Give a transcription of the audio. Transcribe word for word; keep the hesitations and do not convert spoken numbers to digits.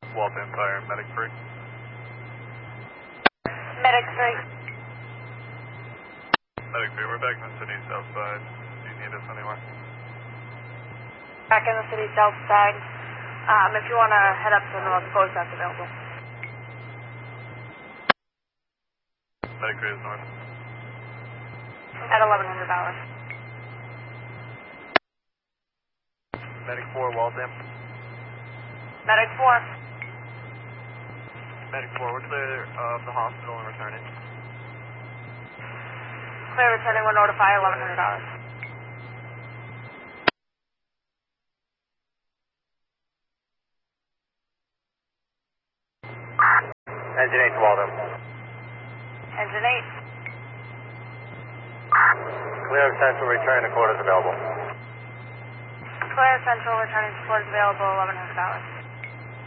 Waltham Fire, Medic three. Medic three. Medic three, we're back in the city south side. Do you need us anywhere? Back in the city south side. Um, if you want to head up to the North Coast, that's available. Medic three is north. At eleven hundred dollars. Medic four, Waltham. Medic four. Medic four, we're clear of the hospital and returning. Clear returning, we'll notify eleven hundred dollars. Engine eight to Waltham. Engine eight. Clear of central, return to quarters available. Clear Central, returning to quarters available, eleven hundred dollars.